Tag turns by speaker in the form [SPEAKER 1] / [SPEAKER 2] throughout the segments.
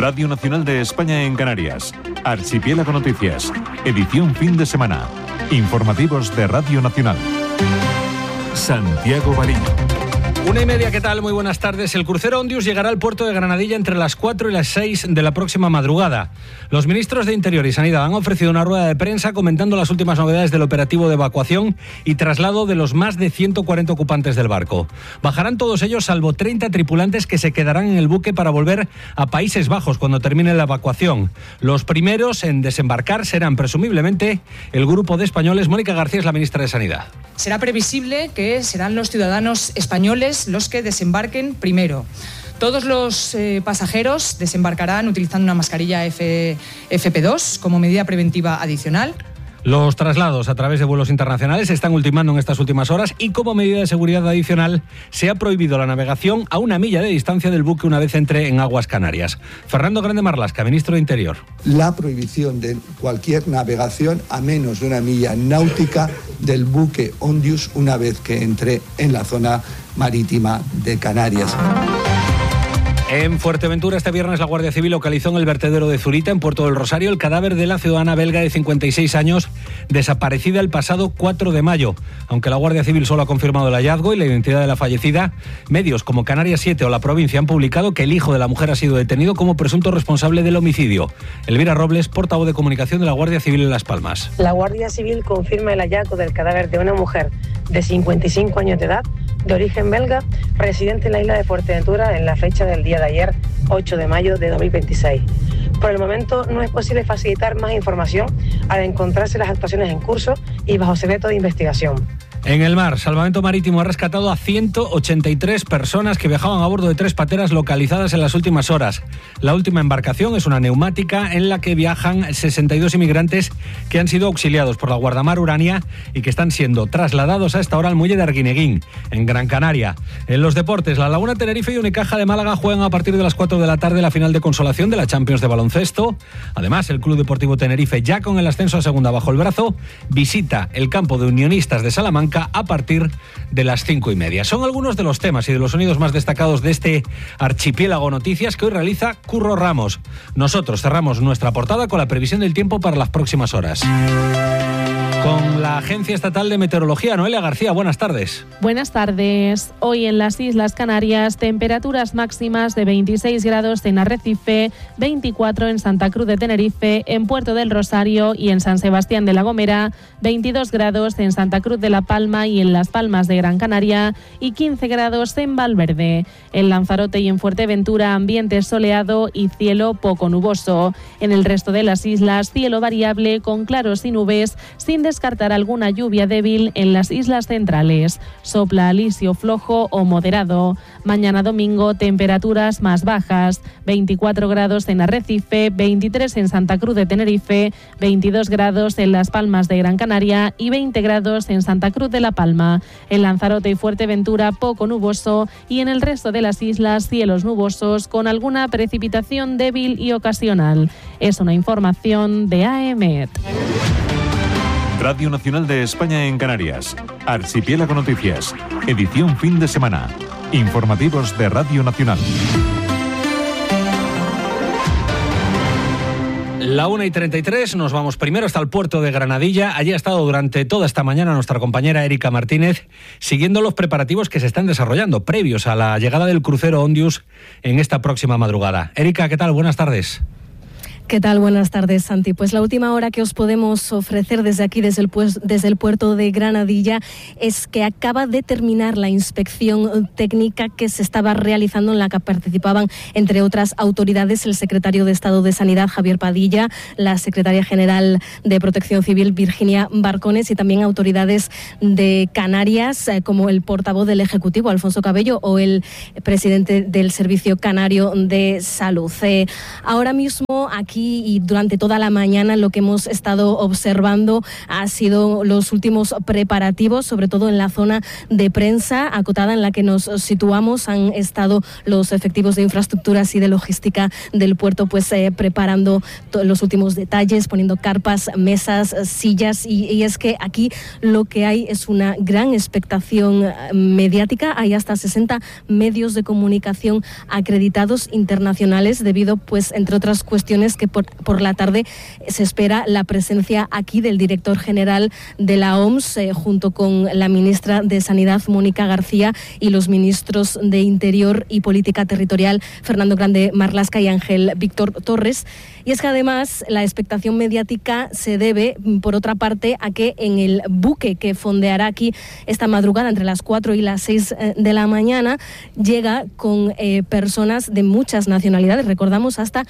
[SPEAKER 1] Radio Nacional de España en Canarias. Archipiélago Noticias. Edición fin de semana. Informativos de Radio Nacional. Santiago Marín.
[SPEAKER 2] 1:30, ¿qué tal? Muy buenas tardes. El crucero Ondius llegará al puerto de Granadilla entre las 4 y las 6 de la próxima madrugada. Los ministros de Interior y Sanidad han ofrecido una rueda de prensa comentando las últimas novedades del operativo de evacuación y traslado de los más de 140 ocupantes del barco. Bajarán todos ellos, salvo 30 tripulantes que se quedarán en el buque para volver a Países Bajos cuando termine la evacuación. Los primeros en desembarcar serán presumiblemente el grupo de españoles. Mónica García es la ministra de Sanidad.
[SPEAKER 3] Será previsible que serán los ciudadanos españoles los que desembarquen primero. Todos los pasajeros desembarcarán utilizando una mascarilla FP2 como medida preventiva adicional.
[SPEAKER 2] Los traslados a través de vuelos internacionales se están ultimando en estas últimas horas y como medida de seguridad adicional se ha prohibido la navegación a 1 milla de distancia del buque una vez entre en aguas canarias. Fernando Grande Marlasca, ministro de Interior.
[SPEAKER 4] La prohibición de cualquier navegación a menos de 1 milla náutica del buque Ondius una vez que entre en la zona marítima de Canarias.
[SPEAKER 2] En Fuerteventura, este viernes, la Guardia Civil localizó en el vertedero de Zurita, en Puerto del Rosario, el cadáver de la ciudadana belga de 56 años, desaparecida el pasado 4 de mayo. Aunque la Guardia Civil solo ha confirmado el hallazgo y la identidad de la fallecida, medios como Canarias 7 o La Provincia han publicado que el hijo de la mujer ha sido detenido como presunto responsable del homicidio. Elvira Robles, portavoz de comunicación de la Guardia Civil en Las Palmas.
[SPEAKER 5] La Guardia Civil confirma el hallazgo del cadáver de una mujer de 55 años de edad, de origen belga, residente en la isla de Fuerteventura en la fecha del día de ayer, 8 de mayo de 2026. Por el momento no es posible facilitar más información al encontrarse las actuaciones en curso y bajo secreto de investigación.
[SPEAKER 2] En el mar, Salvamento Marítimo ha rescatado a 183 personas que viajaban a bordo de 3 pateras localizadas en las últimas horas. La última embarcación es una neumática en la que viajan 62 inmigrantes que han sido auxiliados por la Guardamar Urania y que están siendo trasladados a esta hora al muelle de Arguineguín, en Gran Canaria. En los deportes, la Laguna Tenerife y Unicaja de Málaga juegan a partir de las 4 de la tarde la final de consolación de la Champions de baloncesto. Además, el Club Deportivo Tenerife, ya con el ascenso a segunda bajo el brazo, visita el campo de Unionistas de Salamanca a partir de las 5:30. Son algunos de los temas y de los sonidos más destacados de este Archipiélago Noticias que hoy realiza Curro Ramos. Nosotros cerramos nuestra portada con la previsión del tiempo para las próximas horas. Con la Agencia Estatal de Meteorología, Noelia García, buenas tardes.
[SPEAKER 6] Buenas tardes. Hoy en las Islas Canarias, temperaturas máximas de 26 grados en Arrecife, 24 en Santa Cruz de Tenerife, en Puerto del Rosario y en San Sebastián de la Gomera, 22 grados en Santa Cruz de la Palma y en Las Palmas de Gran Canaria y 15 grados en Valverde. En Lanzarote y en Fuerteventura, ambiente soleado y cielo poco nuboso. En el resto de las islas, cielo variable con claros y nubes, sin descartar alguna lluvia débil en las islas centrales. Sopla alisio flojo o moderado. Mañana domingo, temperaturas más bajas. 24 grados en Arrecife, 23 en Santa Cruz de Tenerife, 22 grados en Las Palmas de Gran Canaria y 20 grados en Santa Cruz de la Palma. En Lanzarote y Fuerteventura, poco nuboso y en el resto de las islas, cielos nubosos con alguna precipitación débil y ocasional. Es una información de AEMET.
[SPEAKER 1] Radio Nacional de España en Canarias. Archipiélago Noticias. Edición fin de semana. Informativos de Radio Nacional.
[SPEAKER 2] La 1:33, nos vamos primero hasta el puerto de Granadilla. Allí ha estado durante toda esta mañana nuestra compañera Erika Martínez, siguiendo los preparativos que se están desarrollando previos a la llegada del crucero Ondius en esta próxima madrugada. Erika, ¿qué tal? Buenas tardes.
[SPEAKER 7] ¿Qué tal? Buenas tardes, Santi. Pues la última hora que os podemos ofrecer desde aquí, desde el puerto de Granadilla, es que acaba de terminar la inspección técnica que se estaba realizando, en la que participaban, entre otras autoridades, el secretario de Estado de Sanidad, Javier Padilla, la secretaria general de Protección Civil, Virginia Barcones, y también autoridades de Canarias, como el portavoz del Ejecutivo, Alfonso Cabello, o el presidente del Servicio Canario de Salud. Ahora mismo, aquí aquí y durante toda la mañana lo que hemos estado observando ha sido los últimos preparativos, sobre todo en la zona de prensa acotada en la que nos situamos. Han estado los efectivos de infraestructuras y de logística del puerto pues preparando los últimos detalles, poniendo carpas, mesas, sillas y es que aquí lo que hay es una gran expectación mediática. Hay hasta 60 medios de comunicación acreditados internacionales debido, pues, entre otras cuestiones, que por la tarde se espera la presencia aquí del director general de la OMS junto con la ministra de Sanidad, Mónica García, y los ministros de Interior y Política Territorial, Fernando Grande Marlaska y Ángel Víctor Torres. Y es que además la expectación mediática se debe, por otra parte, a que en el buque que fondeará aquí esta madrugada entre las 4 y las 6 de la mañana llega con personas de muchas nacionalidades, recordamos hasta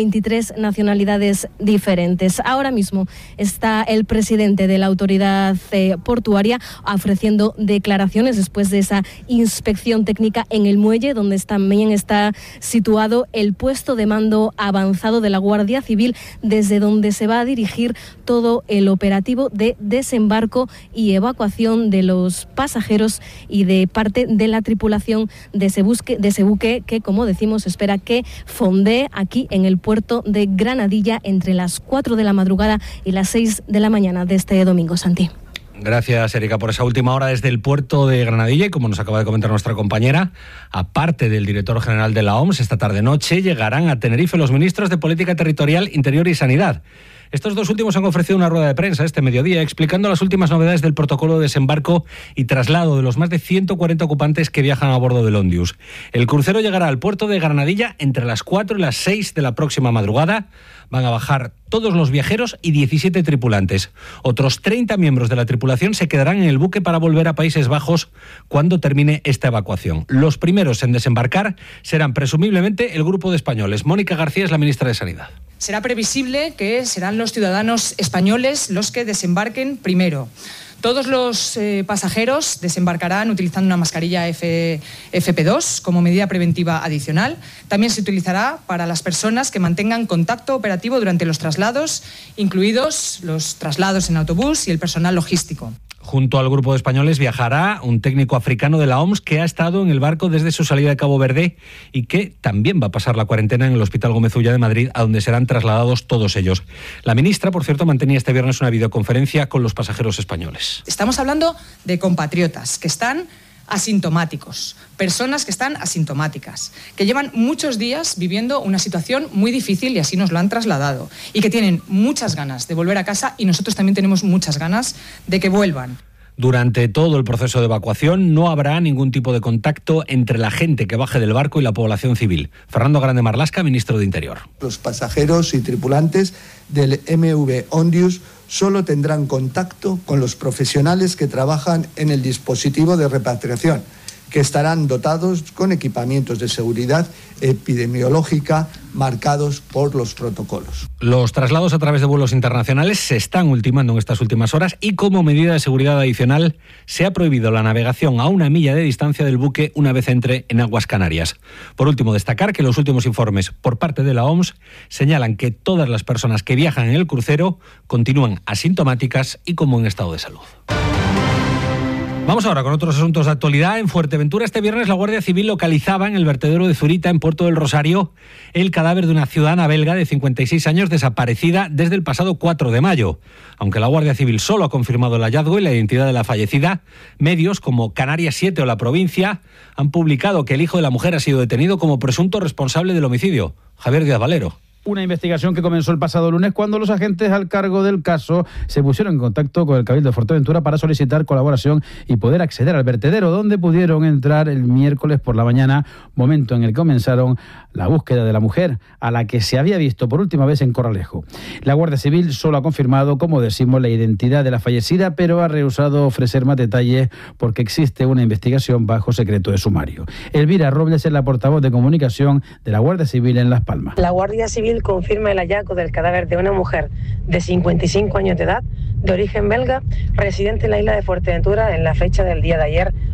[SPEAKER 7] 23 nacionalidades diferentes. Ahora mismo está el presidente de la autoridad portuaria ofreciendo declaraciones después de esa inspección técnica en el muelle, donde también está situado el puesto de mando avanzado de la Guardia Civil, desde donde se va a dirigir todo el operativo de desembarco y evacuación de los pasajeros y de parte de la tripulación de ese buque que, como decimos, espera que fondee aquí en el puerto de Granadilla entre las 4 de la madrugada y las 6 de la mañana de este domingo. Santi.
[SPEAKER 2] Gracias, Erika, por esa última hora desde el puerto de Granadilla. Y como nos acaba de comentar nuestra compañera, aparte del director general de la OMS, esta tarde-noche llegarán a Tenerife los ministros de Política Territorial, Interior y Sanidad. Estos dos últimos han ofrecido una rueda de prensa este mediodía explicando las últimas novedades del protocolo de desembarco y traslado de los más de 140 ocupantes que viajan a bordo del Ondius. El crucero llegará al puerto de Granadilla entre las 4 y las 6 de la próxima madrugada. Van a bajar todos los viajeros y 17 tripulantes. Otros 30 miembros de la tripulación se quedarán en el buque para volver a Países Bajos cuando termine esta evacuación. Los primeros en desembarcar serán presumiblemente el grupo de españoles. Mónica García es la ministra de Sanidad.
[SPEAKER 3] Será previsible que serán los ciudadanos españoles los que desembarquen primero. Todos los pasajeros desembarcarán utilizando una mascarilla FP2 como medida preventiva adicional. También se utilizará para las personas que mantengan contacto operativo durante los traslados, incluidos los traslados en autobús y el personal logístico.
[SPEAKER 2] Junto al grupo de españoles viajará un técnico africano de la OMS que ha estado en el barco desde su salida de Cabo Verde y que también va a pasar la cuarentena en el Hospital Gómez Ulla de Madrid, a donde serán trasladados todos ellos. La ministra, por cierto, mantenía este viernes una videoconferencia con los pasajeros españoles.
[SPEAKER 3] Estamos hablando de compatriotas que están asintomáticos, personas que están asintomáticas, que llevan muchos días viviendo una situación muy difícil y así nos lo han trasladado, y que tienen muchas ganas de volver a casa y nosotros también tenemos muchas ganas de que vuelvan.
[SPEAKER 2] Durante todo el proceso de evacuación no habrá ningún tipo de contacto entre la gente que baje del barco y la población civil. Fernando Grande Marlaska, ministro de Interior.
[SPEAKER 4] Los pasajeros y tripulantes del MV Ondius solo tendrán contacto con los profesionales que trabajan en el dispositivo de repatriación, que estarán dotados con equipamientos de seguridad epidemiológica marcados por los protocolos.
[SPEAKER 2] Los traslados a través de vuelos internacionales se están ultimando en estas últimas horas y como medida de seguridad adicional se ha prohibido la navegación a 1 milla de distancia del buque una vez entre en aguas canarias. Por último, destacar que los últimos informes por parte de la OMS señalan que todas las personas que viajan en el crucero continúan asintomáticas y con buen estado de salud. Vamos ahora con otros asuntos de actualidad. En Fuerteventura este viernes la Guardia Civil localizaba en el vertedero de Zurita, en Puerto del Rosario, el cadáver de una ciudadana belga de 56 años desaparecida desde el pasado 4 de mayo. Aunque la Guardia Civil solo ha confirmado el hallazgo y la identidad de la fallecida, medios como Canarias 7 o La Provincia han publicado que el hijo de la mujer ha sido detenido como presunto responsable del homicidio. Javier Díaz Valero.
[SPEAKER 8] Una investigación que comenzó el pasado lunes cuando los agentes al cargo del caso se pusieron en contacto con el Cabildo de Fuerteventura para solicitar colaboración y poder acceder al vertedero, donde pudieron entrar el miércoles por la mañana, momento en el que comenzaron la búsqueda de la mujer, a la que se había visto por última vez en Corralejo. La Guardia Civil solo ha confirmado, como decimos, la identidad de la fallecida, pero ha rehusado ofrecer más detalles porque existe una investigación bajo secreto de sumario. Elvira Robles es la portavoz de comunicación de la Guardia Civil en Las Palmas.
[SPEAKER 5] La Guardia Civil confirma el hallazgo del cadáver de una mujer de 55 años de edad, de origen belga, residente en la isla de Fuerteventura en la fecha del día de ayer,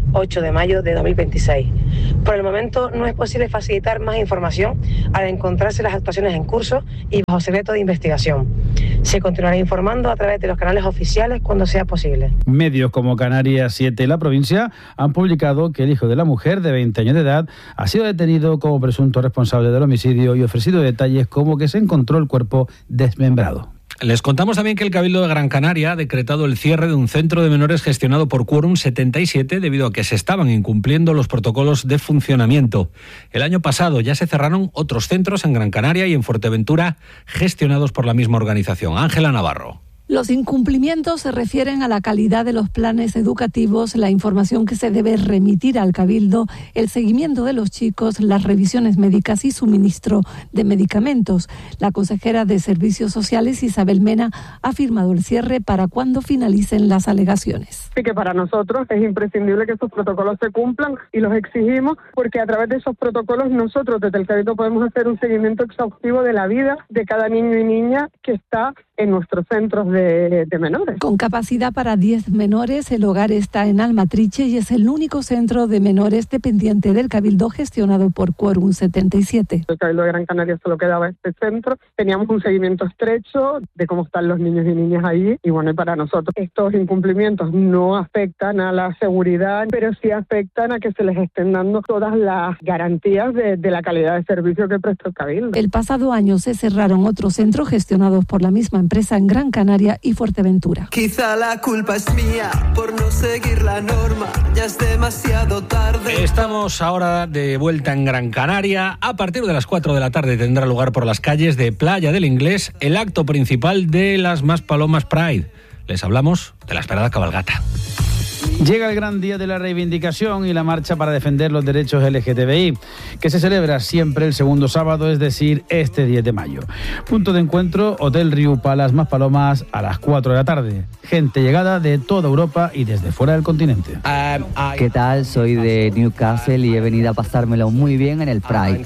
[SPEAKER 5] 8 de mayo de 2026. Por el momento no es posible facilitar más información al encontrarse las actuaciones en curso y bajo secreto de investigación. Se continuará informando a través de los canales oficiales cuando sea posible.
[SPEAKER 8] Medios como Canarias 7 y La Provincia han publicado que el hijo de la mujer de 20 años de edad ha sido detenido como presunto responsable del homicidio y ofrecido detalles como que se encontró el cuerpo desmembrado.
[SPEAKER 2] Les contamos también que el Cabildo de Gran Canaria ha decretado el cierre de un centro de menores gestionado por Quórum 77 debido a que se estaban incumpliendo los protocolos de funcionamiento. El año pasado ya se cerraron otros centros en Gran Canaria y en Fuerteventura gestionados por la misma organización. Ángela Navarro.
[SPEAKER 9] Los incumplimientos se refieren a la calidad de los planes educativos, la información que se debe remitir al Cabildo, el seguimiento de los chicos, las revisiones médicas y suministro de medicamentos. La consejera de Servicios Sociales, Isabel Mena, ha firmado el cierre para cuando finalicen las alegaciones.
[SPEAKER 10] Sí, que para nosotros es imprescindible que esos protocolos se cumplan y los exigimos porque a través de esos protocolos nosotros desde el Cabildo podemos hacer un seguimiento exhaustivo de la vida de cada niño y niña que está en nuestros centros de menores.
[SPEAKER 9] Con capacidad para 10 menores, el hogar está en Almatriche y es el único centro de menores dependiente del Cabildo gestionado por Quórum 77.
[SPEAKER 10] El Cabildo de Gran Canaria solo quedaba este centro. Teníamos un seguimiento estrecho de cómo están los niños y niñas allí. Y bueno, para nosotros estos incumplimientos no afectan a la seguridad, pero sí afectan a que se les estén dando todas las garantías de la calidad de servicio que presta el Cabildo.
[SPEAKER 9] El pasado año se cerraron otros centros gestionados por la misma empresa en Gran Canaria y Fuerteventura.
[SPEAKER 11] Quizá la culpa es mía por no seguir la norma, ya es demasiado tarde.
[SPEAKER 2] Estamos ahora de vuelta en Gran Canaria. A partir de las 4 de la tarde tendrá lugar por las calles de Playa del Inglés el acto principal de las Maspalomas Pride. Les hablamos de la esperada cabalgata.
[SPEAKER 8] Llega el gran día de la reivindicación y la marcha para defender los derechos LGTBI, que se celebra siempre el segundo sábado, es decir, este 10 de mayo. Punto de encuentro, Hotel Riu Palas Maspalomas a las 4 de la tarde. Gente llegada de toda Europa y desde fuera del continente.
[SPEAKER 12] ¿Qué tal? Soy de Newcastle y he venido a pasármelo muy bien en el Pride.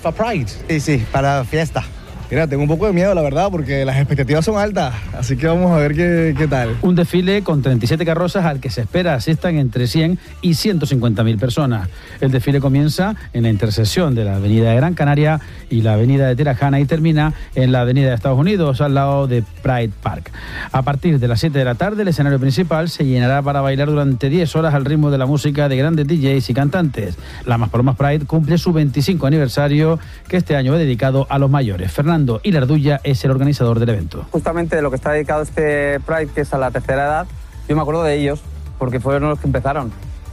[SPEAKER 13] Sí, para fiesta. Mira, tengo un poco de miedo, la verdad, porque las expectativas son altas, así que vamos a ver qué tal.
[SPEAKER 8] Un desfile con 37 carrozas al que se espera asistan entre 100 y 150.000 personas. El desfile comienza en la intersección de la avenida de Gran Canaria y la avenida de Tirajana y termina en la avenida de Estados Unidos, al lado de Pride Park. A partir de las 7 de la tarde, el escenario principal se llenará para bailar durante 10 horas al ritmo de la música de grandes DJs y cantantes. La Maspalomas Pride cumple su 25 aniversario, que este año es dedicado a los mayores. Fernando Ilarduya es el organizador del evento.
[SPEAKER 14] Justamente de lo que está dedicado este Pride, que es a la tercera edad, yo me acuerdo de ellos, porque fueron los que empezaron.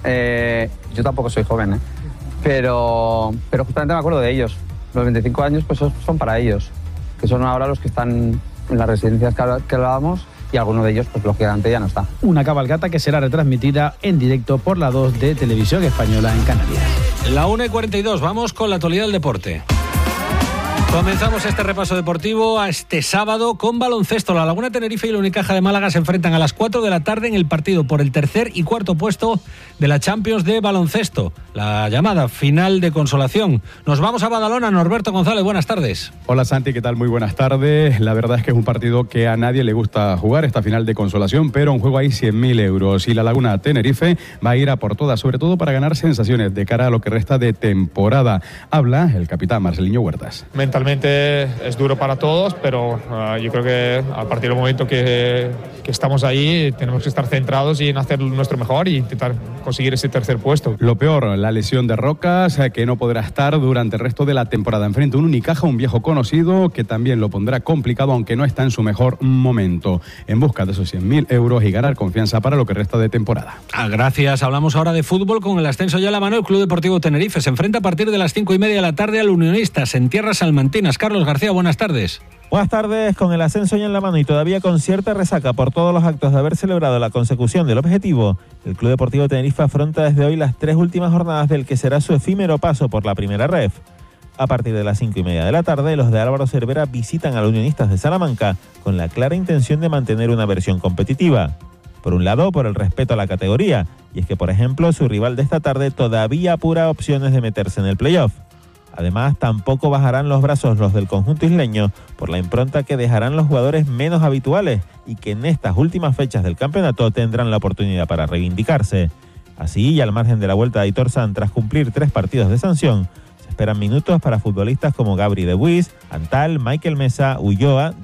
[SPEAKER 14] Yo tampoco soy joven, pero justamente me acuerdo de ellos. Los 25 años pues son para ellos, que son ahora los que están en las residencias que hablábamos, y alguno de ellos, pues lógicamente ya no está.
[SPEAKER 8] Una cabalgata que será retransmitida en directo por la 2 de Televisión Española en Canarias.
[SPEAKER 2] La 1:42, vamos con la actualidad del deporte. Comenzamos este repaso deportivo a este sábado con baloncesto. La Laguna Tenerife y la Unicaja de Málaga se enfrentan a las 4 de la tarde en el partido por el tercer y cuarto puesto de la Champions de baloncesto. La llamada final de consolación. Nos vamos a Badalona. Norberto González, buenas tardes.
[SPEAKER 15] Hola Santi, ¿qué tal? Muy buenas tardes. La verdad es que es un partido que a nadie le gusta jugar, esta final de consolación, pero en juego hay 100.000 euros y la Laguna Tenerife va a ir a por todas, sobre todo para ganar sensaciones de cara a lo que resta de temporada. Habla el capitán Marceliño Huertas.
[SPEAKER 16] Mentalmente es duro para todos, pero yo creo que a partir del momento que estamos ahí tenemos que estar centrados y en hacer nuestro mejor y intentar conseguir ese tercer puesto.
[SPEAKER 15] Lo peor, la lesión de Rocas, que no podrá estar durante el resto de la temporada. Enfrente un Unicaja, un viejo conocido, que también lo pondrá complicado, aunque no está en su mejor momento. En busca de esos 100.000 euros y ganar confianza para lo que resta de temporada.
[SPEAKER 2] Gracias. Hablamos ahora de fútbol con el ascenso ya a la mano. El Club Deportivo Tenerife se enfrenta a partir de las 5:30 de la tarde al Unionistas en tierras salmantinas. Carlos García, buenas tardes.
[SPEAKER 17] Buenas tardes. Con el ascenso ya en la mano y todavía con cierta resaca por todos los actos de haber celebrado la consecución del objetivo, el Club Deportivo Tenerife afronta desde hoy las 3 últimas jornadas del que será su efímero paso por la primera ref. A partir de las 5:30 de la tarde, los de Álvaro Cervera visitan a los Unionistas de Salamanca con la clara intención de mantener una versión competitiva. Por un lado, por el respeto a la categoría, y es que, por ejemplo, su rival de esta tarde todavía apura opciones de meterse en el playoff. Además, tampoco bajarán los brazos los del conjunto isleño por la impronta que dejarán los jugadores menos habituales y que en estas últimas fechas del campeonato tendrán la oportunidad para reivindicarse. Así, y al margen de la vuelta de Aitor San tras cumplir 3 partidos de sanción, se esperan minutos para futbolistas como Gabri De Buis, Antal, Michael Mesa, Ulloa,